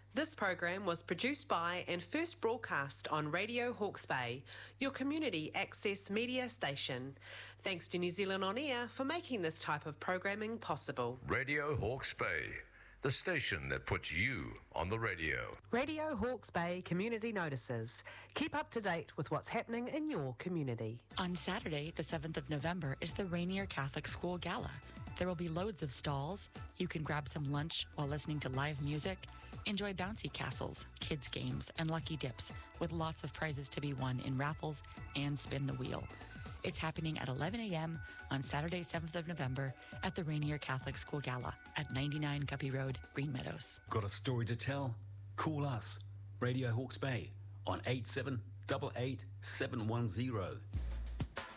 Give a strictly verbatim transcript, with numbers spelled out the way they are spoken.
This program was produced by and first broadcast on Radio Hawke's Bay, your community access media station. Thanks to New Zealand On Air for making this type of programming possible. Radio Hawke's Bay, the station that puts you on the radio. Radio Hawke's Bay Community Notices. Keep up to date with what's happening in your community. On Saturday, the seventh of November, is the Rainier Catholic School Gala. There will be loads of stalls. You can grab some lunch while listening to live music. Enjoy bouncy castles, kids games, and lucky dips with lots of prizes to be won in raffles and spin the wheel. It's happening at eleven a.m. on Saturday, seventh of November at the Rainier Catholic School Gala at ninety-nine Guppy Road, Green Meadows. Got a story to tell? Call us, Radio Hawke's Bay, on eight seven eight eight seven one zero.